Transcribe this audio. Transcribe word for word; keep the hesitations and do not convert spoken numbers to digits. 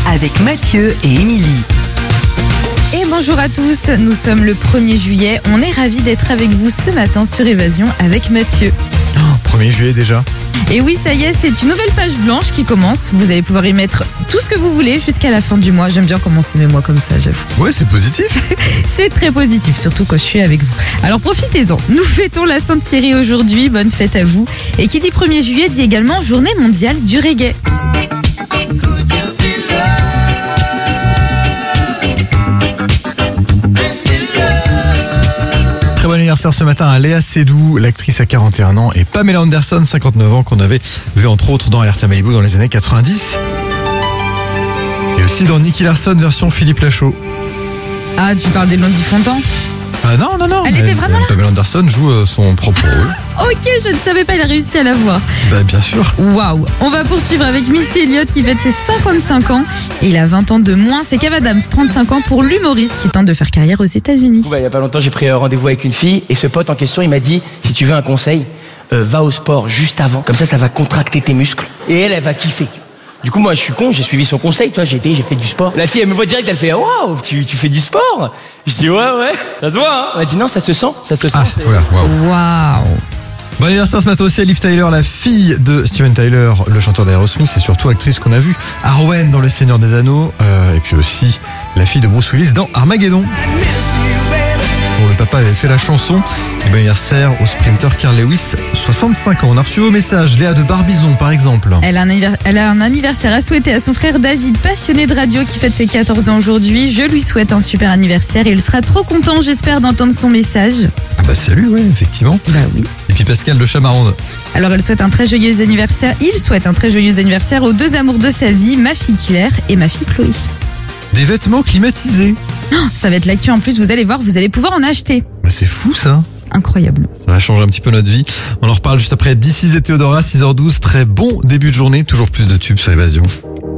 avec Mathieu et Émilie. Et bonjour à tous, nous sommes le premier juillet. On est ravis d'être avec vous ce matin sur Évasion avec Mathieu. Oh, premier juillet déjà. Et oui, ça y est, c'est une nouvelle page blanche qui commence. Vous allez pouvoir y mettre tout ce que vous voulez jusqu'à la fin du mois. J'aime bien commencer mes mois comme ça, j'avoue. Ouais, c'est positif. C'est très positif, surtout quand je suis avec vous. Alors profitez-en. Nous fêtons la Sainte Thierry aujourd'hui. Bonne fête à vous. Et qui dit premier juillet dit également journée mondiale du reggae. Très bon anniversaire ce matin à Léa Seydoux, l'actrice à quarante et un ans, et Pamela Anderson, cinquante-neuf ans, qu'on avait vu entre autres dans Alerte à Malibu dans les années quatre-vingt-dix. Et aussi dans Nicky Larson version Philippe Lachaud. Ah, tu parles d'Élodie Fontan ? Ah non, non, non. Elle était vraiment là ? Pamela Anderson joue euh, son propre rôle. Ok, je ne savais pas, il a réussi à la voir. Bah bien sûr. Waouh. On va poursuivre avec Missy Elliott qui fête ses cinquante-cinq ans. Et il a vingt ans de moins. C'est Kev Adams, trente-cinq ans, pour l'humoriste qui tente de faire carrière aux États-Unis. Bah, il y a pas longtemps, j'ai pris un rendez-vous avec une fille et ce pote en question, il m'a dit si tu veux un conseil, euh, va au sport juste avant. Comme ça, ça va contracter tes muscles. Et elle, elle va kiffer. Du coup, moi, je suis con, j'ai suivi son conseil, toi, j'ai été, j'ai fait du sport. La fille, elle me voit direct, elle fait waouh, tu, tu fais du sport? Je dis ouais, ouais, ça se voit, hein. Elle m'a dit non, ça se sent, ça se sent. Ah, voilà, waouh. Waouh. Bon anniversaire ce matin aussi à Liv Tyler, la fille de Steven Tyler, le chanteur d'Aerosmith, et surtout actrice qu'on a vue, Arwen dans Le Seigneur des Anneaux, euh, et puis aussi la fille de Bruce Willis dans Armageddon. Bon, le papa avait fait la chanson. Et bon anniversaire au sprinter Carl Lewis, soixante-cinq ans. On a reçu vos messages, Léa de Barbizon par exemple. Elle a, un anniver- elle a un anniversaire à souhaiter à son frère David, passionné de radio, qui fête ses quatorze ans aujourd'hui. Je lui souhaite un super anniversaire et il sera trop content, j'espère, d'entendre son message. Ah bah salut, ouais, effectivement. Bah oui. Et puis Pascal de Chamaronde. Alors elle souhaite un très joyeux anniversaire, il souhaite un très joyeux anniversaire aux deux amours de sa vie, ma fille Claire et ma fille Chloé. Des vêtements climatisés. Oh, ça va être l'actu en plus, vous allez voir, vous allez pouvoir en acheter. Bah c'est fou ça. Incroyable. Ça va changer un petit peu notre vie. On en reparle juste après D C et Théodora, six heures douze. Très bon début de journée. Toujours plus de tubes sur Évasion.